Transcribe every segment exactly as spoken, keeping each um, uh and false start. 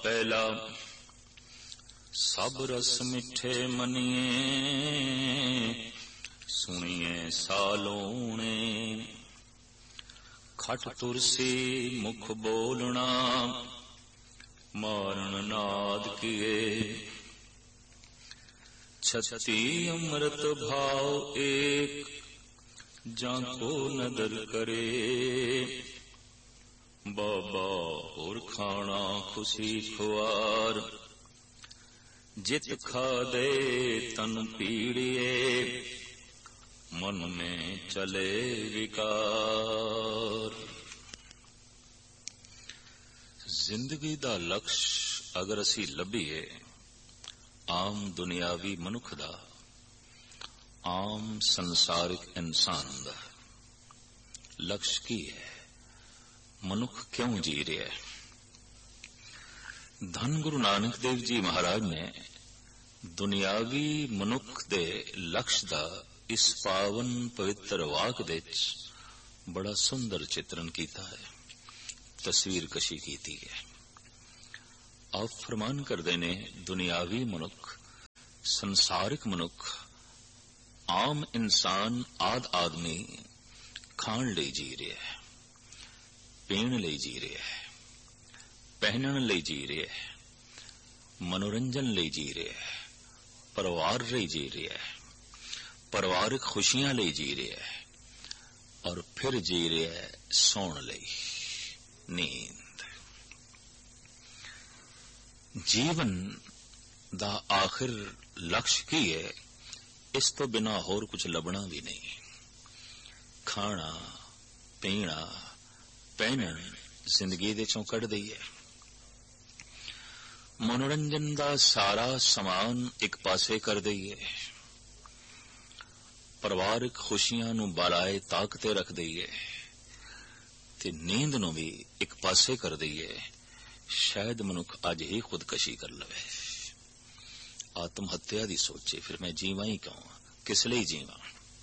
पहला। सब रस मिठे मनिए, सुनिए सालोणे। खट तुरसी मुख बोलना, मारण नाद किए। छत्ती अमृत भाव एक, जाको नदर करे। बाबा और खाना खुशी खुआर, जित खा दे तन पीड़िए। मन में चले विकार। जिंदगी दा लक्ष्य अगर असी लभीए, आम दुनियावी मनुख दा, आम संसारिक इंसान दा लक्ष्य की है? मनुख क्यों जी रहा है? धन गुरु नानक देव जी महाराज ने दुनियावी मनुख दे लक्ष्य दा इस पावन पवित्र वाक दे बड़ा सुंदर चित्रण किया है, तस्वीर कशी की है। आप फरमान करते ने दुनियावी मनुख, संसारिक मनुख, आम इंसान, आद आदमी खाण लई जी रहा है, पीण लई जी रहा है, पहनण लई जी रहा है, मनोरंजन लई जी रहा है, परिवार लई जी रहा है, परिवारिक खुशियां लई जी रहा है, और फिर जी रहा है सौण लई, नींद। जीवन दा आखिर लक्ष्य की है? इस तो बिना होर कुछ लभना भी नहीं। खाना, पीना, पहनण जिंदगी दे चों कढ़ दईए। मनोरंजन दा सारा समान एक पासे कर दईए। परिवारिक खुशियां नू बालाए ताकते रख दईए ते नींद नू भी एक पासे कर दईए। शायद मनुख अज ही खुदकशी कर लवे, आत्म हत्या दी सोचे, फिर मैं जीवा ही क्यों, किस लिए जीवा।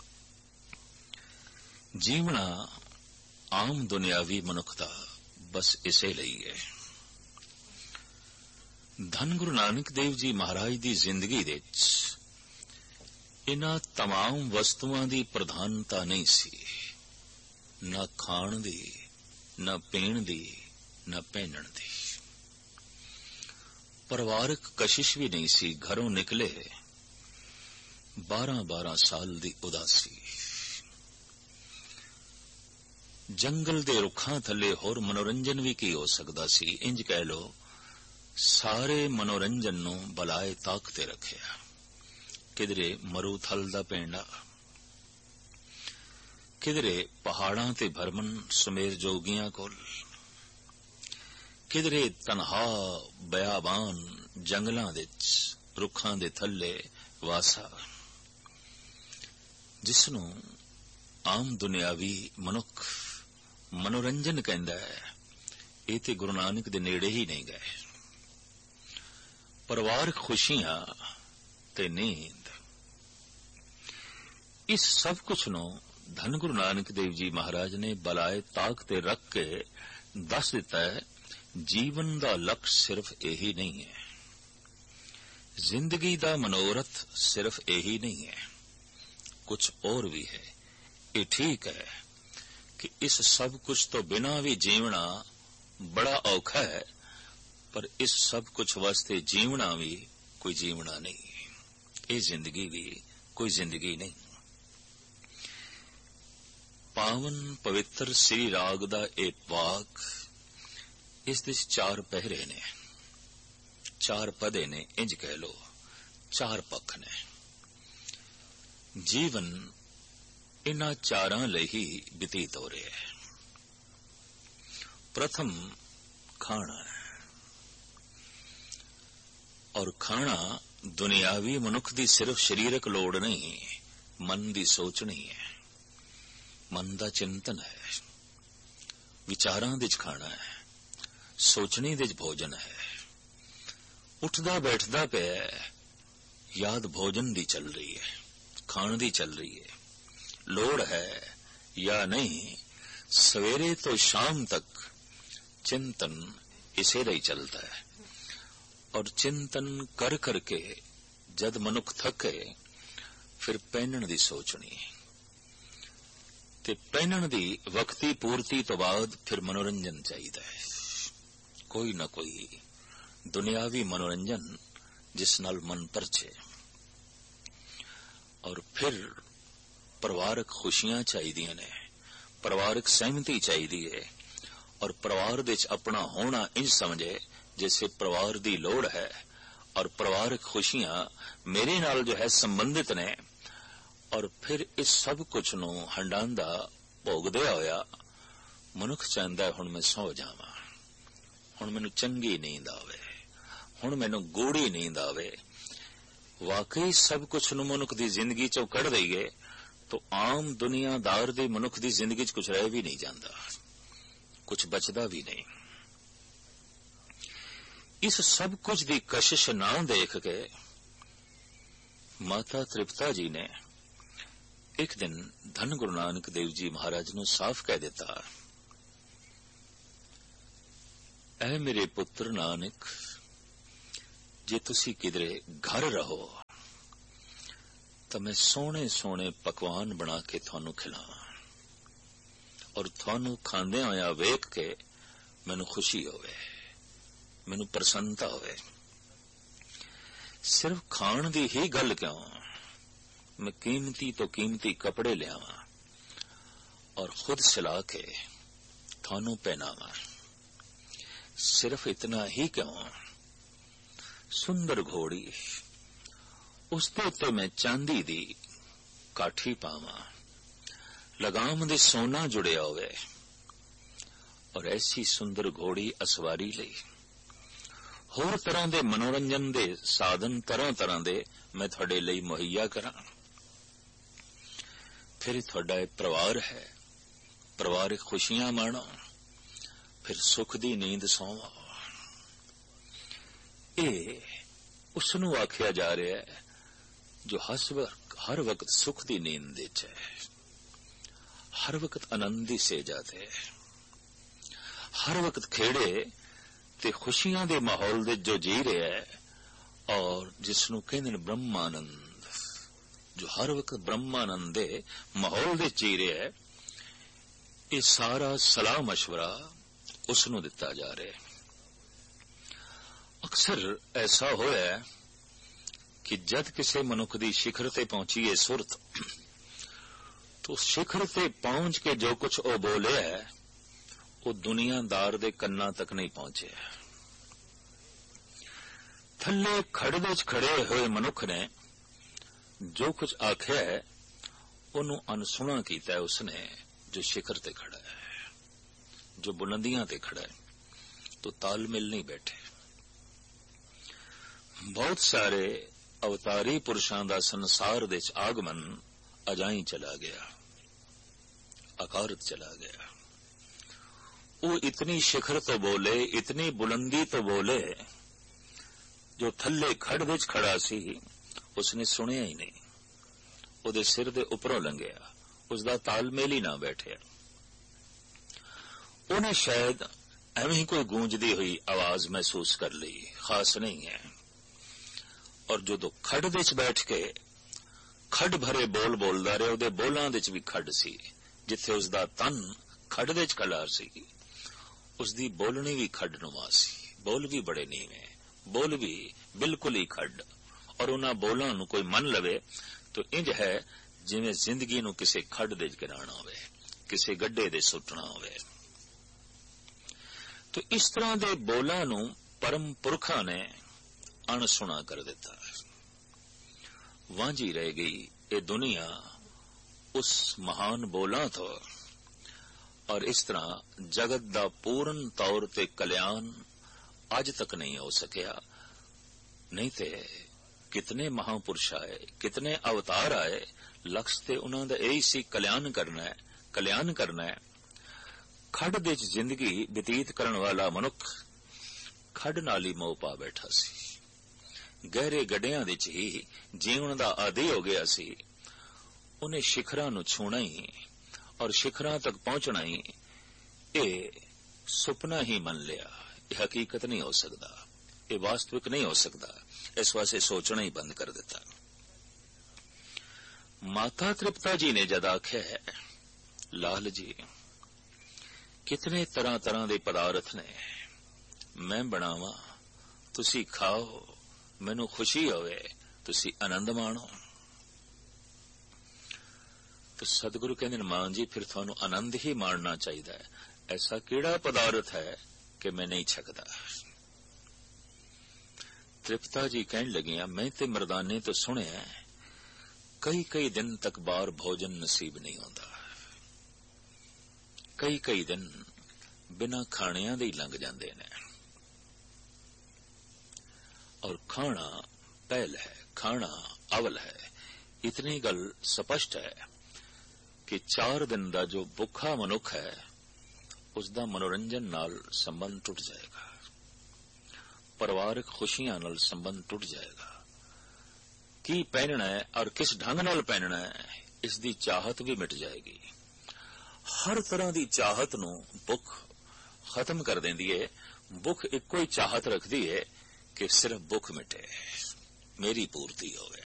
जीवना आम दुनियावी मनुख दा बस इसे ਲਈ है। धन गुरु नानक देव जी महाराज दी जिंदगी दे इन्हां तमाम वस्तुआं दी प्रधानता नहीं सी, ना खाण दी, ना पीण दी, ना पहनण दी। परिवारिक कशिश भी नहीं सी। घरों निकले बारह बारह साल दी उदासी। जंगल दे रुखां थले होर मनोरंजन भी की हो सकदा सी। इंज कह लो सारे मनोरंजन नू बलाए ताकते रखिया। किधरे मरूथल दा पेंडा, किधरे पहाड़ां ते भरमन सुमेर जोगियां कोल, किधरे तनहा बयाबान जंगलां दे रुखां दे थल्ले वासा, जिसनू आम दुनियावी मनुख मनोरंजन कहंदा है। ये ते गुरु नानक दे नेड़े ही नहीं गए। परिवार खुशियां ते नींद, इस सब कुछ नो धन गुरु नानक देव जी महाराज ने बलाए ताकते रख के दस दिता है। जीवन दा लक्ष्य सिर्फ यही नहीं है, जिंदगी दा मनोरथ सिर्फ यही नहीं है, कुछ और भी है। ये ठीक है कि इस सब कुछ तो बिना भी जीवना बड़ा औखा है, पर इस सब कुछ वास्ते जीवना भी कोई जीवना नहीं, ये जिंदगी भी कोई जिंदगी नहीं। पावन पवित्र श्री राग दा एक वाक, इस दिस चार पहरे ने, चार पदे ने, इंज कह लो चार पख ने। जीवन इन्हां चारां लई ही बतीत हो रहा है। प्रथम खाना है, और खाना दुनियावी मनुख दी सिर्फ शरीरक लोड़ नहीं, मन दी सोच नहीं है, मन दा चिंतन है, विचारां दे खाना है, सोचने दे भोजन है। उठदा बैठदा पे याद भोजन दी चल रही है, खाण दी चल रही है। लोड़ है या नहीं, सवेरे तो शाम तक चिंतन इसे ही चलता है। और चिंतन कर करके जद मनुख थके फिर पहनण दी सोचनी ते पहनण दी वक्ती पूर्ति तो बाद फिर मनोरंजन चाहिदा है, कोई ना कोई दुनियावी मनोरंजन जिस नाल मन परछे। और फिर परिवारक खुशियां चाहिदियां ने, परिवारक सहमति चाहिदी है और परिवार दे अपना होना इंज समझे जैसे परिवार दी लोड़ है और परिवारक खुशियां मेरे नाल जो है संबंधित ने। और फिर इस सब कुछ नूं हंडांदा भोगदिया होया मनुख चाहंदा है हुण मैं सौ जावां, हुण मैनूं चंगी नींद आवे, हुण मैनूं गूढ़ी नींद आवे। वाकई सब कुछ नूं मनुख दी जिंदगी चों कढ़ दईए तो आम दुनियादार दी मनुख दी जिंदगी च कुछ रह भी नहीं जांदा, कुछ बचदा भी नहीं। इस सब कुछ दी कशिश ना देख के माता तृप्ता जी ने एक दिन धन गुरु नानक देव जी महाराज नूं साफ कह दिता, ऐ मेरे पुत्र नानक, जे तुसी किधरे घर रहो तो मैं सोने सोने पकवान बना के थानू खिलावां और थानू खांदे होया वेख के मैनू खुशी होवे, मैनू प्रसन्नता होवे। सिर्फ खाण दी ही गल क्यों, मैं कीमती तो कीमती कपड़े लियावां और खुद सिला के थानू पहनावां। सिर्फ इतना ही क्यों, सुंदर घोड़ी उसदे उत्ते मैं चांदी दी काठी पावां, लगाम दे सोना जुड़िया होवे और ऐसी सुंदर घोड़ी असवारी लई होर तरह दे मनोरंजन दे साधन तरह तरह दे मैं तुहाडे लई मुहैया करां। फिर तुहाडा परिवार है, परिवारिक खुशियां माणो, फिर सुख दी नींद सोवो। ये उसनू आख्या जा रहा है जो हर वक्त सुख दी नींद विच है, हर वक्त आनंदी से जाते, हर वक्त खेड़े ते खुशियां दे माहौल दे जो जी रहा है और जिसनू कहंदे ने ब्रह्मानंद, जो हर वक्त ब्रह्मानंद दे माहौल दे जी रहा है। ये सारा सलाह मशवरा उसनू दिता जा रहा है। अक्सर ऐसा होया है कि जद किसी मनुख दी शिखर ते पहुंची है सुरत, तो शिखर ते पहुंच के जो कुछ वो बोले है वो दुनियादार दे कन्ना तक नहीं पहुंचे। थल्ले खड़े च खड़े हुए मनुख ने जो कुछ आख्या है उन्होंने अनसुना किया है उसने जो शिखर ते खड़ा है, जो बुलंदियां ते खड़ा है, तो तालमेल नहीं बैठे। बहुत सारे अवतारी पुरुषां दा संसार दे च आगमन अजाई चला गया, अकारत चला गया। वो इतनी शिखर तो बोले, इतनी बुलंदी तो बोले, जो थल्ले खड़ विच खड़ा सी उसने सुनिया ही नहीं, उहदे सिर दे उपरों लंघिया, उसदा तालमेल ही ना बैठिया। उन्हें शायद एवं ही कोई गूंजदी हुई आवाज महसूस कर ली, खास नहीं है। और जो दो खड़ विच बैठ के खड़ भरे बोल बोलदा रहे, उहदे बोलां विच भी खड़ सी, जिथे उसदा तन खड़ विच खड़ा सी उसदी बोलनी भी खड़ नुमा सी, बोल भी बड़े नीवे, बोल भी बिल्कुल ही खड़। और उन्हां बोलां नूं कोई मन लवे तो इंज है जिवें जिंदगी नूं किसे खड़ दे गिराना होवे, किसे गड्ढे दे सुटना होवे। तो इस तरह दे बोलां नूं परम पुरखां ने अणसुना कर दिता। वांझी रह गई ये दुनिया उस महान बोलां तो, और इस तरह जगत दा पूर्ण तौर ते कल्याण अज तक नहीं हो सकिया। नहीं ते कितने महापुरुष आए, कितने अवतार आए, लक्ष्य ते उन्हां दा यही सी कल्याण करना है, कल्याण करना है। खड़ दे च जिंदगी बतीत करन वाला मनुख खड़ नाल ही मोह पा बैठा सी, गहरे गड्ढियां विच ही जीवन दा आदी हो गया सी। उन्हें शिखरां नूं छूना ही और शिखरां तक पहुंचना ही ये सुपना ही मन लिया, ये हकीकत नहीं हो सकता। ये वास्तविक नहीं हो सकता। इस वास्ते सोचना ही बंद कर दिता। माता तृप्ता जी ने जद आख्या है, लाल जी कितने तरह तरह के पदार्थ ने, मैं बनावा, तुसी खाओ, मैनू खुशी होवे, तुसी आनंद माणो। तो सतगुरु कहते हैं, मां जी फिर थानू आनंद ही माणना चाहिए। ऐसा केड़ा पदार्थ है कि मैं नहीं छकदा। तृप्ता जी कहन लगियां, मैं ते मर्दाने तो सुनिया कई कई दिन तक बाहर भोजन नसीब नहीं होता, कई कई दिन बिना खाणियां दे ही लंघ जांदे ने। और खाना पहल है, खाना अवल है। इतनी गल स्पष्ट है कि चार दिन का जो भुखा मनुख है उसका मनोरंजन नाल संबंध टुट जाएगा, परिवारक खुशियां नाल संबंध टुट जाएगा। की पहनना है और किस ढंग नाल पहनना है, इसकी चाहत भी मिट जाएगी। हर तरह की चाहत नू भुख खत्म कर देंदी है। भुख इको ही चाहत रखती है कि सिर्फ भुख मिटे, मेरी पूर्ति होवे।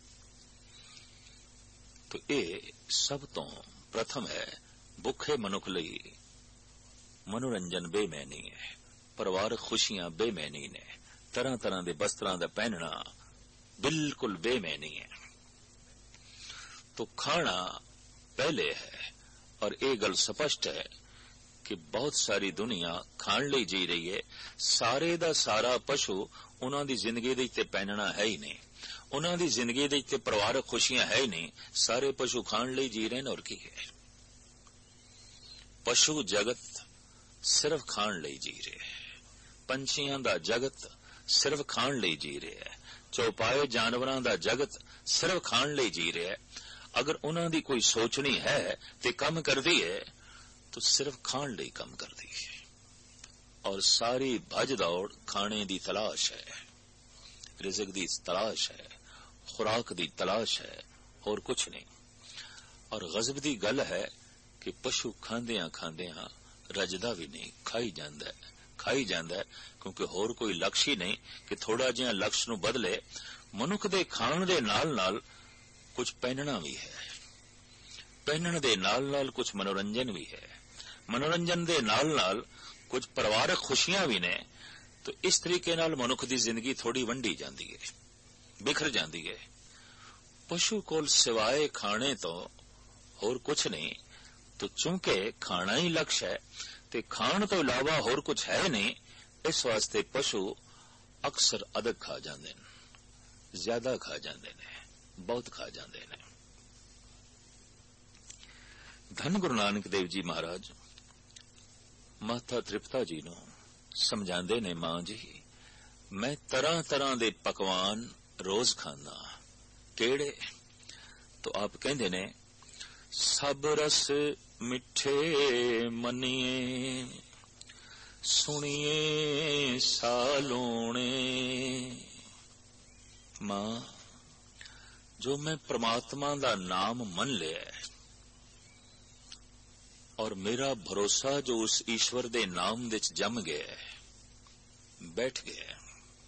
तो ये सब तो प्रथम है। भुखे मनुख लई मनोरंजन बेमैनी है, परिवार खुशियां बेमैनी ने, तरह तरह के वस्त्रां दा पहनना बिल्कुल बेमैनी है। तो खाना पहले है। और ये गल स्पष्ट है कि बहुत सारी दुनिया खाण लई जी रही है। सारे दा सारा पशु उन्हां दी जिंदगी दे ते पहनना है ही नहीं, उन्हां दी जिंदगी दे ते परिवारक खुशियां है ही नहीं। सारे पशु खाण लई जी रहे हैं। और की है, पशु जगत सिर्फ खाण लई जी रहे है। पंछियां दा जगत सिर्फ खाण लई जी रहे है। चौपाए जानवरां दा जगत सिर्फ खाण लई जी रहे है। अगर उन्हां दी कोई सोचनी है ते कम करदी है तो सिर्फ खाण लई कम करदी है। और सारी भज दौड़ खाने दी तलाश है, रिज़्क दी तलाश है, खुराक दी तलाश है, और कुछ नहीं। और गजब दी गल है कि पशु खांदियां खांदियां रजदा भी नहीं, खाई जांदा है, खाई जांदा है, क्योंकि होर कोई लक्ष्य ही नहीं कि थोड़ा जिहा लक्ष्य नूं बदले। मनुख दे खाण दे नाल नाल कुछ पहनना भी है, पहनण दे नाल नाल कुछ मनोरंजन भी है, मनोरंजन दे नाल नाल कुछ परिवारक खुशियां भी ने। तो इस तरीके नाल मनुख दी जिंदगी थोड़ी वंडी जांदी है, बिखर जांदी है। पशु कोल सिवाए खाने तो होर कुछ नहीं। तो चूंकि खाना ही लक्ष्य है ते खाण तो इलावा होर कुछ है नहीं, इस वास्ते पशु अक्सर अधिक खा जांदे ने, ज्यादा खा जांदे ने, बहुत खा जांदे ने। धन गुरु नानक देव जी महाराज माता तृप्ता जी नूं समझांदे ने, मां जी मैं तरह तरह दे पकवान रोज खाना, केड़े? तो आप कहंदे ने, सब रस मिठे मनिए, सुनिए सालोणे। मां जो मैं परमात्मा दा नाम मन लिया और मेरा भरोसा जो उस ईश्वर दे नाम विच जम गया, बैठ गया,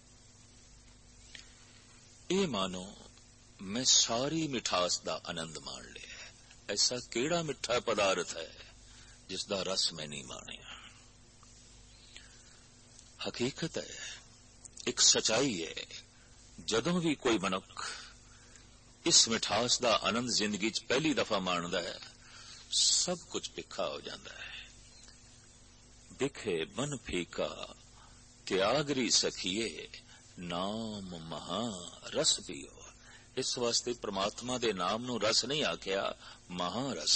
ये मानो मैं सारी मिठास दा आनंद मान लिया। ऐसा केड़ा मिठा पदार्थ है जिसदा रस मैं नहीं मानिया? हकीकत है, एक सच्चाई है। जदों भी कोई मनुख इस मिठास दा आनंद जिंदगी च पहली दफा माणदा है, सब कुछ फिक्का हो जाता है। दिखे मन फीका त्यागरी सखिए, नाम महा रस पियो। इस वास्ते परमात्मा दे नाम नू रस नहीं आख्या, महारस।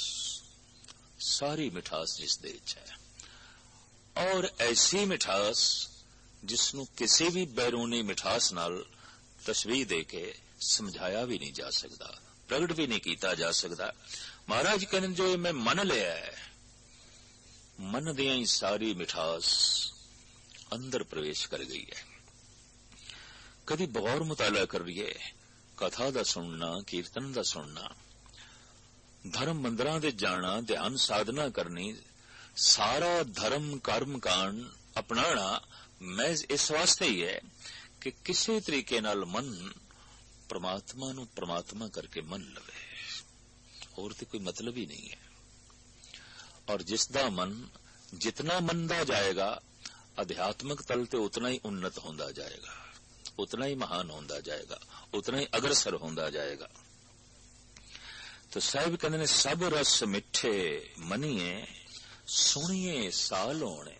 सारी मिठास जिस दे विच है, और ऐसी मिठास जिसनू किसी भी बैरूनी मिठास नाल तशबीह दे के समझाया भी नहीं जा सकता, प्रगट भी नहीं किया जा सकता। महाराज कहने जो ये मैं मन लिया है, मन दिया ही सारी मिठास अंदर प्रवेश कर गई है। कभी बगौर मुताला कर रही है, कथा दा सुनना, कीर्तन दा सुनना, धर्म मंदिरां दे जाना, ध्यान साधना करनी, सारा धर्म कर्म कांड अपनाना मैं इस वास्ते ही है कि किसी तरीके नाल मन परमात्मा नूं परमात्मा करके मन लवे, और तो कोई मतलब ही नहीं है। और जिसदा मन जितना मनदा जाएगा अध्यात्मिक तल ते उतना ही उन्नत होंदा जाएगा, उतना ही महान होंदा जाएगा, उतना ही अग्रसर होंदा जाएगा। तो साहिब कहते ने सब रस मिठे मनीए सुनिए साल होने।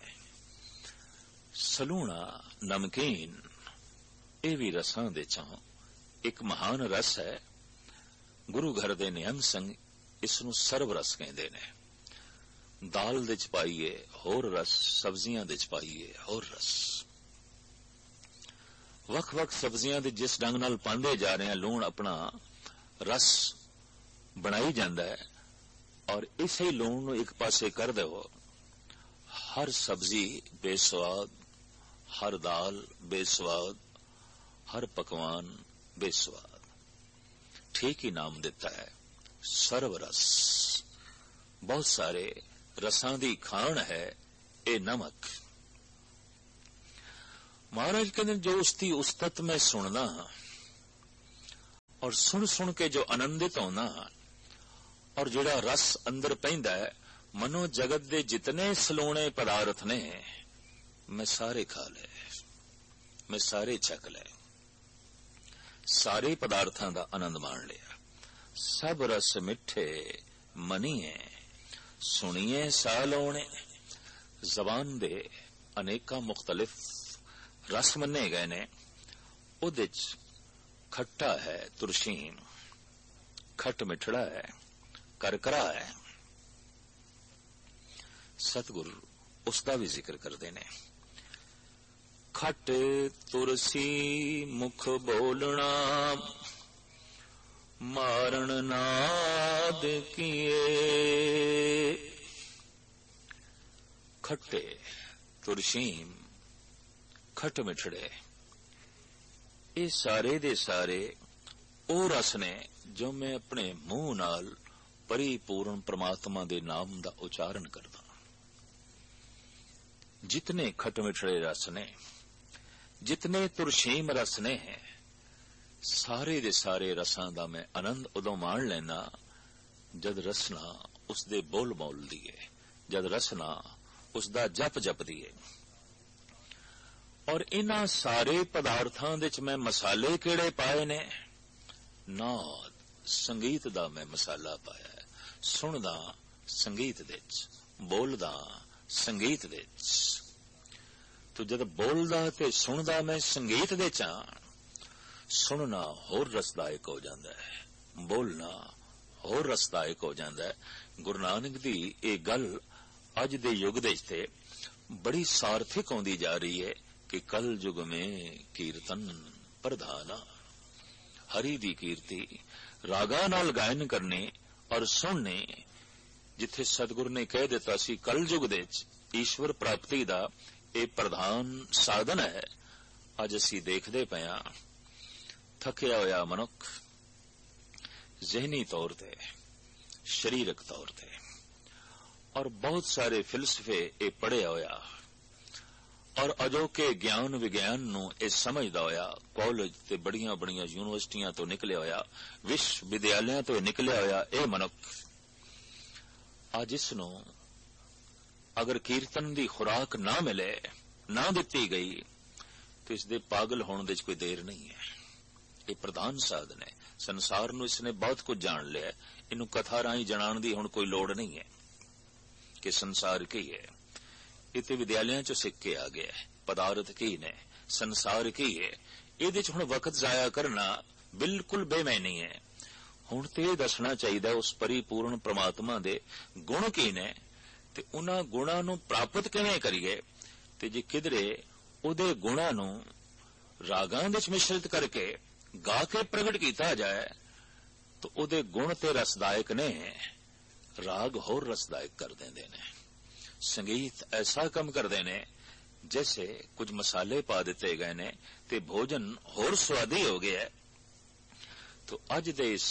सलूणा नमकीन ਇਹ ਵੀ ਰਸਾਂ ਦੇ ਚੋਂ ਇੱਕ ਮਹਾਨ ਰਸ ਹੈ। ਗੁਰੂ ਘਰ ਦੇ ਨਿਯਮ ਸੰਗ ਇਸ ਨੂੰ ਸਰਬ ਰਸ ਕਹਿੰਦੇ ਨੇ। ਦਾਲ ਦੇ ਚ ਪਾਈਏ ਹੋਰ ਰਸ, ਸਬਜ਼ੀਆਂ ਦੇ ਚ ਪਾਈਏ ਹੋਰ ਰਸ। ਵੱਖ ਵੱਖ ਸਬਜ਼ੀਆਂ ਦੇ ਜਿਸ ਢੰਗ ਨਾਲ ਪਾਉਂਦੇ ਜਾ ਰਹੇ ਆ, ਲੂਣ ਆਪਣਾ ਰਸ ਬਣਾਈ ਜਾਂਦਾ ਹੈ, ਔਰ ਇਸੇ ਲੂਣ ਨੂੰ ਇੱਕ ਪਾਸੇ ਕਰ ਦਿਓ, ਹਰ ਸਬਜ਼ੀ ਬੇਸਵਾਦ, ਹਰ ਦਾਲ ਬੇਸਵਾਦ, हर पकवान बेस्वाद। ठीक ही नाम देता है सर्व रस। बहुत सारे रसां दी खान है ये नमक। महाराज कहते जो उसकी उस्तत में सुनना और सुन सुन के जो आनंदित होना, और जिहड़ा रस अंदर पैंदा है, मनो जगत दे जितने सलोने पदार्थ ने मैं सारे खा ले, मैं सारे छक ले, सारे पदार्थां दा आनंद मान लिया। सब रस मिठे मनीए सुनिए साह लौणे। जबान दे अनेका मुख्तलिफ रस मन्ने गए ने। उहदे च खट्टा है तुरशीन, खट मिठड़ा है, करकरा है। सतगुरु उसका भी जिक्र करते ने। खट तुरसी मुख बोलना, मारण नाद किए। खट्टे तुरशीम खट मिठड़े ये सारे दे सारे ओ रस ने जो मैं अपने मुंह नाल परिपूर्ण परमात्मा दे नाम दा उच्चारण करदा। जितने खट मिठड़े रस ने, जितने तुरशीम रस ने हैं, सारे दे सारे रसां दा मैं आनंद उदों मान लेना जद रसना उसदे बोल बोल दिए, जद रसना उसदा जप जप दिए। और इन्हां सारे पदार्थां दे च मैं मसाले केड़े पाए ने? नाद संगीत दा मैं मसाला पाया है। सुनदा संगीत दे च, बोलदा संगीत दे च। तो जद बोलदा ते सुनदा मैं संगीत दे चा, सुनना होर रसदायक हो जाता है, बोलना होर रसदायक हो जाता है। गुरु नानक दी ये गल अज दे युग दे ते बड़ी सार्थक होंदी जा रही है कि कल युग में कीर्तन प्रधाना। हरि दी कीर्ति रागा नाल गायन करने और सुनने, जिथे सतगुरु ने कह दिता सी कल युग दे ईश्वर प्राप्ति दा ਇਹ ਪ੍ਰਧਾਨ ਸਾਧਨ ਹੈ। ਅੱਜ ਅਸੀਂ ਦੇਖਦੇ ਪਏ ਹਾਂ ਥੱਕਿਆ ਹੋਇਆ ਮਨੁੱਖ ਜ਼ਿਹਨੀ ਤੌਰ ਤੇ, ਸਰੀਰਕ ਤੌਰ ਤੇ, ਔਰ ਬਹੁਤ ਸਾਰੇ ਫਿਲਸਫੇ ਇਹ ਪੜ੍ਹਿਆ ਹੋਇਆ, ਔਰ ਅਜੋਕੇ ਗਿਆਨ ਵਿਗਿਆਨ ਨੂੰ ਇਹ ਸਮਝਦਾ ਹੋਇਆ, ਕਾਲਜ ਤੇ ਬੜੀਆਂ ਬੜੀਆਂ ਯੂਨੀਵਰਸਿਟੀਆਂ ਤੋਂ ਨਿਕਲਿਆ ਹੋਇਆ, ਵਿਸ਼ਵ ਵਿਦਿਆਲਿਆਂ ਤੋਂ ਨਿਕਲਿਆ ਹੋਇਆ ਇਹ ਮਨੁੱਖ ਅੱਜ ਇਸ ਨੂੰ अगर कीर्तन की खुराक ना मिले, ना दिती गई, तो इसके पागल होने दे कोई देर नहीं है। ये प्रधान साधन है। संसार नूं इसने बहुत कुछ जान लिया, इनू कथा राही जनाण दी हुण कोई लोड़ नहीं है कि संसार की है। इते विद्यालयों चो सिख के आ गया है पदार्थ की ने, संसार की है। इहदे च हुण वक्त जाया करना बिल्कुल बेमैनी है। हुण ते दसना चाहिए उस परिपूर्ण परमात्मा दे गुण की ने, ते उन्हां गुणां नूं प्राप्त किवें करिए। ते जे किधरे उहदे गुणां नूं रागां दे विच मिश्रित करके गा के प्रगट कीता जाए तो उहदे गुण ते रसदायक ने, राग होर रसदायक कर देंदे ने। संगीत ऐसा कम करदे ने जैसे कुछ मसाले पा दिते गए ने ते भोजन होर स्वादी हो गया है। तो अज दे इस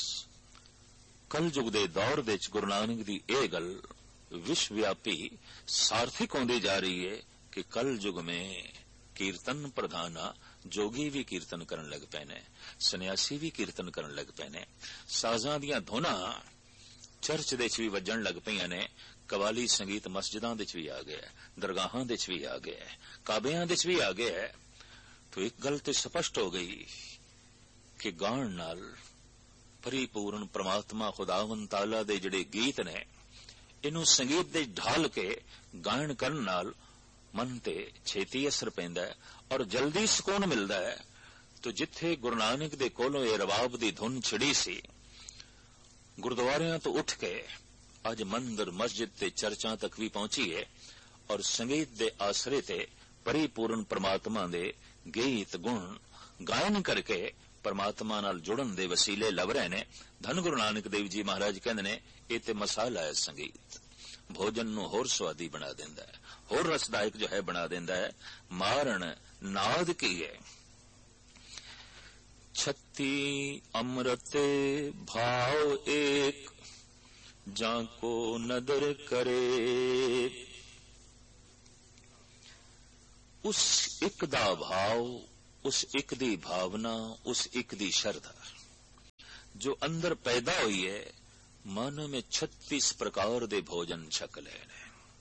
कल युग दे दौर दे गुरु नानक दी इह गल विश्वव्यापी सार्थक होंदी जा रही है कि कल युग में ਕੀਰਤਨ ਪ੍ਰਧਾਨਾ, ਜੋਗੀ ਵੀ ਕੀਰਤਨ ਕਰਨ ਲੱਗ ਪਏ ਨੇ, ਸੰਨਿਆਸੀ ਵੀ ਕੀਰਤਨ ਕਰਨ ਲੱਗ ਪਏ ਨੇ, ਸਾਜ਼ਾਂ ਦੀਆਂ ਧੁਨਾਂ ਚਰਚ ਦੇ ਵਿੱਚ ਵੀ ਵੱਜਣ ਲੱਗ ਪਈਆਂ ਨੇ, ਕਵਾਲੀ ਸੰਗੀਤ ਮਸਜਿਦਾਂ ਦੇ ਵਿੱਚ ਵੀ ਆ ਗਿਆ, ਦਰਗਾਹਾਂ ਦੇ ਵਿੱਚ ਵੀ ਆ ਗਿਆ, ਕਾਬਿਆਂ ਦੇ ਵਿੱਚ ਵੀ ਆ ਗਿਆ। ਤਾਂ ਇੱਕ ਗੱਲ ਤੇ ਸਪਸ਼ਟ ਹੋ ਗਈ ਕਿ ਗਾਣ ਨਾਲ ਪਰਿਪੂਰਨ ਪ੍ਰਮਾਤਮਾ ਖੁਦਾਵੰਦ ਤਾਲਾ ਦੇ ਜਿਹੜੇ ਗੀਤ ਨੇ, ਇਹਨੂੰ ਸੰਗੀਤ ਦੇ ਢਾਲ ਕੇ ਗਾਇਨ ਕਰਨ ਨਾਲ ਮਨ ਤੇ ਛੇਤੀ ਅਸਰ ਪੈਂਦਾ ਹੈ ਔਰ ਜਲਦੀ ਸਕੂਨ ਮਿਲਦਾ ਹੈ। ਤੋ ਜਿੱਥੇ ਗੁਰੂ ਨਾਨਕ ਦੇ ਕੋਲੋਂ ਇਹ ਰਬਾਬ ਦੀ ਧੁਨ ਛਿੜੀ ਸੀ, ਗੁਰਦੁਆਰਿਆਂ ਤੋਂ ਉੱਠ ਕੇ ਅੱਜ ਮੰਦਰ ਮਸਜਿਦ ਤੇ ਚਰਚਾਂ ਤੱਕ ਵੀ ਪਹੁੰਚੀ ਹੈ ਔਰ ਸੰਗੀਤ ਦੇ ਆਸਰੇ ਤੇ ਪਰਿਪੂਰਨ ਪ੍ਰਮਾਤਮਾ ਦੇ ਗੀਤ ਗੁਣ ਗਾਇਨ ਕਰਕੇ ਪਰਮਾਤਮਾ ਨਾਲ ਜੁੜਨ ਦੇ ਵਸੀਲੇ ਲੱਭ ਰਹੇ ਨੇ। ਧੰਨ ਗੁਰੂ ਨਾਨਕ ਦੇਵ ਜੀ ਮਹਾਰਾਜ ਕਹਿੰਦੇ ਨੇ, ਇਹ ਤੇ ਮਸਾਲਾ ਹੈ ਸੰਗੀਤ, ਭੋਜਨ ਨੂੰ ਹੋਰ ਸਵਾਦੀ ਬਣਾ ਦਿੰਦਾ ਹੈ, ਹੋਰ ਰਸਦਾਇਕ ਜੋ ਹੈ ਬਣਾ ਦਿੰਦਾ ਹੈ। ਮਾਰਨ ਨਾਦ ਕੀ ਹੈ, ਛੱਤੀ ਅੰਮ੍ਰਿਤੇ ਭਾਵ ਏਕ, ਜਾਂ ਕੋ ਨਦਰ ਕਰੇ। ਉਸ ਇੱਕ ਦਾ ਭਾਵ, ਉਸ ਇੱਕ ਦੀ ਭਾਵਨਾ, ਉਸ ਇੱਕ ਦੀ ਸ਼ਰਧਾ ਜੋ ਅੰਦਰ ਪੈਦਾ ਹੋਈ ਹੈ, ਮਨ ਵਿੱਚ ਛੱਤੀਸ ਪ੍ਰਕਾਰ ਦੇ ਭੋਜਨ ਛਕ ਲਏ ਨੇ।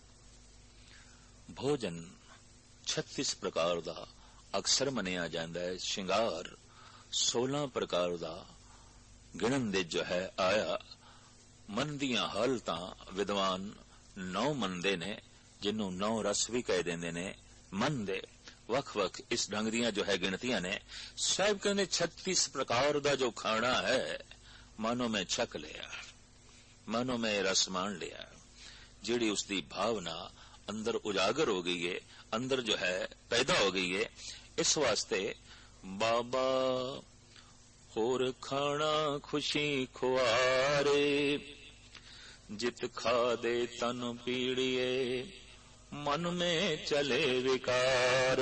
ਭੋਜਨ ਛੱਤੀਸ ਪ੍ਰਕਾਰ ਦਾ ਅਕਸਰ ਮੰਨਿਆ ਜਾਂਦਾ ਹੈ। ਸ਼ਿੰਗਾਰ ਸੋਲਾਂ ਪ੍ਰਕਾਰ ਦਾ ਗਿਣਨ ਦੇ ਜੋ ਹੈ ਆਇਆ। ਮਨ ਦੀਆਂ ਹਾਲਤਾਂ ਵਿਦਵਾਨ ਨੌ ਮੰਨਦੇ ਨੇ, ਜਿਹਨੂੰ ਨੌ ਰਸ ਵੀ ਕਹਿ ਦਿੰਦੇ ਨੇ। ਮਨ ਦੇ ਵੱਖ-ਵੱਖ ਇਸ ਢੰਗ ਦੀਆਂ ਜੋ ਹੈ ਗਿਣਤੀਆਂ ਨੇ। ਸਾਹਿਬ ਕਹਿੰਦੇ ਛੱਤੀਸ ਪ੍ਰਕਾਰ ਦਾ ਜੋ ਖਾਣਾ ਹੈ, ਮਾਨੋ ਮੈਂ ਛਕ ਲਿਆ, ਮਾਨੋ ਮੈਂ ਰਸ ਮਾਣ ਲਿਆ। ਜਿਹੜੀ ਉਸ ਦੀ ਭਾਵਨਾ ਅੰਦਰ ਉਜਾਗਰ ਹੋ ਗਈ ਹੈ, ਅੰਦਰ ਜੋ ਹੈ ਪੈਦਾ ਹੋ ਗਈ ਹੈ। ਇਸ ਵਾਸਤੇ ਬਾਬਾ ਹੋਰ ਖਾਣਾ ਖੁਸ਼ੀ ਖੁਆਰੇ, ਜਿਤ ਖਾਦੇ ਤਨ ਪੀੜੀਏ, ਮਨ में चले विकार।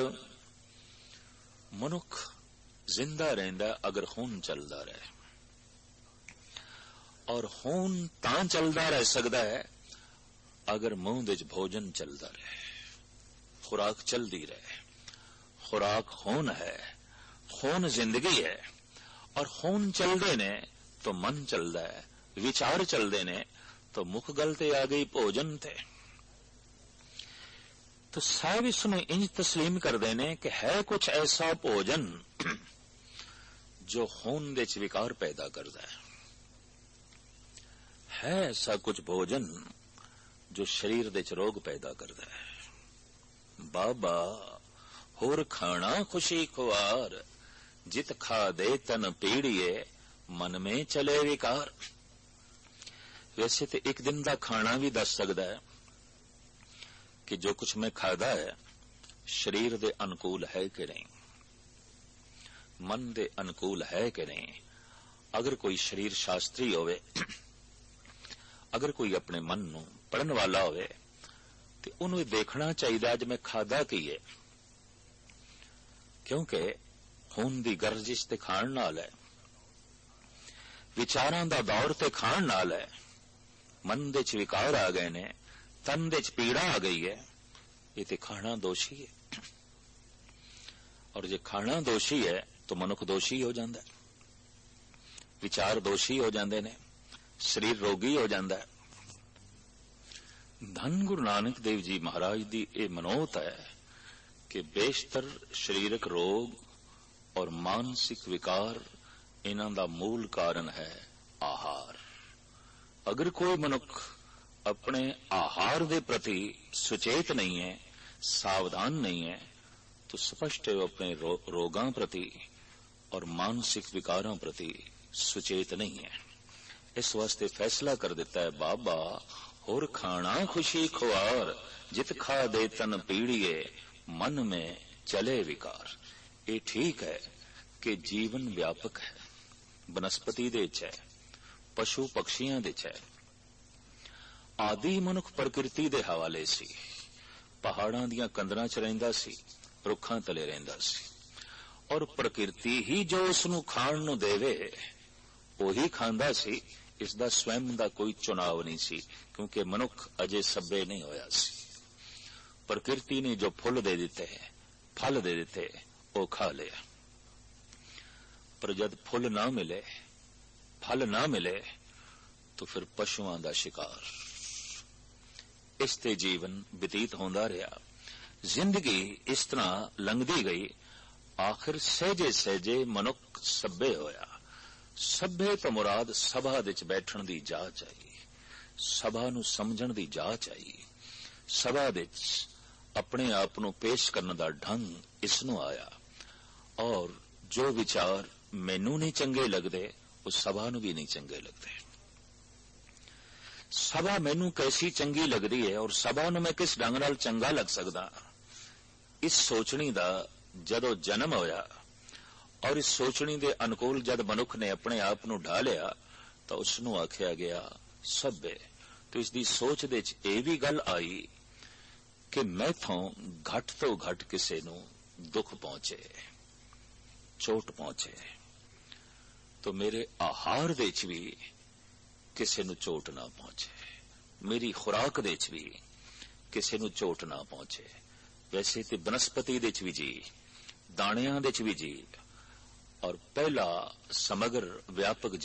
ਮਨੁੱਖ ਜ਼ਿੰਦਾ ਰਹਿੰਦਾ ਅਗਰ ਖੂਨ ਚੱਲਦਾ ਰਹੇ, ਔਰ ਖੂਨ ਤਾਂ ਚੱਲਦਾ ਰਹਿ ਸਕਦਾ ਹੈ ਅਗਰ ਮੂੰਹ ਦੇ ਵਿੱਚ ਭੋਜਨ ਚੱਲਦਾ ਰਹੇ, ਖੁਰਾਕ ਚਲਦੀ ਰਹੇ। ਖੁਰਾਕ ਖੂਨ ਹੈ, ਖੂਨ ਜ਼ਿੰਦਗੀ ਹੈ, ਔਰ ਖੂਨ ਚੱਲਦੇ ਨੇ ਤਾਂ ਮਨ ਚੱਲਦਾ ਹੈ, ਵਿਚਾਰ ਚੱਲਦੇ ਨੇ ਤਾਂ ਮੁੱਖ ਗੱਲ ਤੇ ਆ ਗਈ ਭੋਜਨ ਤੇ। तो साहब इसमें इंज तस्लीम करते हैं कि है कुछ ऐसा भोजन जो खून दे च विकार पैदा करता है, है ऐसा कुछ भोजन जो शरीर दे च रोग पैदा करता है। बाबा होर खाना खुशी खुआर, जित खा दे तन पीड़िए, मन में चले विकार। वैसे तो एक दिन का खाना भी दस सकता है कि जो कुछ मैं खादा है शरीर दे अनुकूल है कि नहीं, मन दे अनुकूल है कि नहीं। अगर कोई शरीर शास्त्री होवे, अगर कोई अपने मन नूं पढ़न वाला होवे, तो उन्हें देखना चाहिए अज मैं खादा की है, क्योंकि खून दी गर्जिश ते खाण नाल है, विचारां दा दौर ते खाण नाल है। मन दे च विकार आ गए ने, तन दे च पीड़ा आ गई है, ये तो खाना दोषी है। और जे खाना दोषी है तो मनुख दोषी हो जाता है, विचार दोषी हो जाते ने, शरीर रोगी हो जाता है। धन गुरु नानक देव जी महाराज की यह मनोत है कि बेशतर शरीरक रोग और मानसिक विकार इन्हां दा मूल कारण है आहार। अगर कोई मनुख अपने आहार के प्रति सुचेत नहीं है, सावधान नहीं है, तो स्पष्ट है वो अपने रो, रोगां प्रति और मानसिक विकारों प्रति सुचेत नहीं है। इस वास्ते फैसला कर देता है बाबा होर खाना खुशी खुआर, जित खा दे तन पीड़िए, मन में चले विकार। ये ठीक है कि जीवन व्यापक है, वनस्पति दे च है, पशु पक्षियां दे च है। आदि मनुख प्रकृति दे हवाले सी, पहाड़ां दियां कंदरां च रहिंदा सी, रुखां तले रहिंदा सी, और प्रकृति ही जो उसनूं खाण नूं देवे ओही खांदा सी। इसदा स्वयं दा कोई चुनाव नहीं सी, क्योंकि मनुख अजे सभ्य नहीं होया सी। प्रकृति ने जो फुल दे दिते फल दे दिते, वो खा लिया। पर जब फुल ना मिले, फल ना मिले, तो फिर पशुओं का शिकार। इस ते जीवन बतीत होंदा रहा। जिंदगी इस तरह लंघदी गई। आखिर सहजे सहजे मनुख सभ्य होया। सभ्य तो मुराद सभा दे च बैठण दी जाच आई, सभा नूं समझण दी जाच आई, सभा दे च अपने आप नूं पेश करने दा ढंग इसनूं आया। और जो विचार मैनू नहीं चंगे लगते, वो सभा नूं भी नहीं चंगे लगते। सभा मैनू कैसी चंगी लगती है और सभा नूं मैं किस ढंग नाल चंगा लग सकदा, इस सोचनी दा जदों जन्म होया और इस सोचनी दे अनुकूल जद मनुख ने अपने आप नूं ढा लिया, तो उसनूं आख्या गया सभ्य। तो इसकी सोच दे च ये भी गल आई कि मैथों घट तो घट किसे नूं दुख पहुंचे, चोट पहुंचे, तो मेरे आहार दे च भी किसे नूं चोट ना पहुंचे, मेरी खुराक दे च भी किसे नूं चोट ना पहुंचे। वैसे तो बनस्पति दे च भी जी, दाणियां दे च भी जी, और पहला समग्र व्यापक